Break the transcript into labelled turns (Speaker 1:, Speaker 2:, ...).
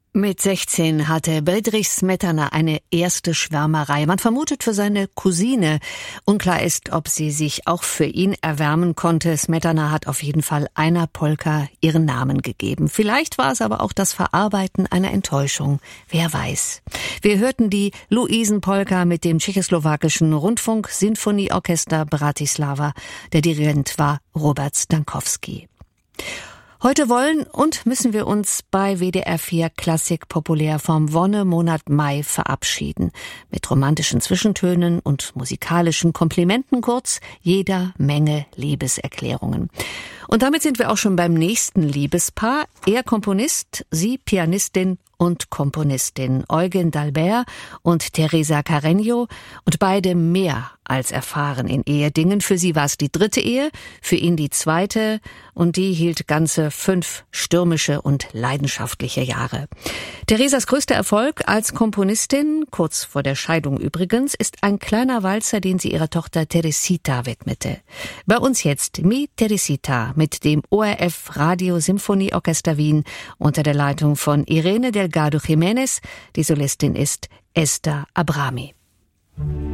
Speaker 1: Mit 16 hatte Bedřich Smetana eine erste Schwärmerei. Man vermutet für seine Cousine. Unklar ist, ob sie sich auch für ihn erwärmen konnte. Smetana hat auf jeden Fall einer Polka ihren Namen gegeben. Vielleicht war es aber auch das Verarbeiten einer Enttäuschung. Wer weiß. Wir hörten die Luisenpolka mit dem tschechoslowakischen Rundfunk-Sinfonieorchester Bratislava. Der Dirigent war Robert Stankowski. Heute wollen und müssen wir uns bei WDR 4 Klassik populär vom Wonnemonat Mai verabschieden. Mit romantischen Zwischentönen und musikalischen Komplimenten, kurz jeder Menge Liebeserklärungen. Und damit sind wir auch schon beim nächsten Liebespaar. Er Komponist, sie Pianistin und Komponistin. Eugen d'Albert und Teresa Carreño. Und beide mehr als erfahren in Ehedingen. Für sie war es die 3. Ehe, für ihn die 2. und die hielt ganze 5 stürmische und leidenschaftliche Jahre. Teresas größter Erfolg als Komponistin, kurz vor der Scheidung übrigens, ist ein kleiner Walzer, den sie ihrer Tochter Teresita widmete. Bei uns jetzt Mi Teresita mit dem ORF Radio Symphonieorchester Wien unter der Leitung von Irene Delgado Jiménez. Die Solistin ist Esther Abrami.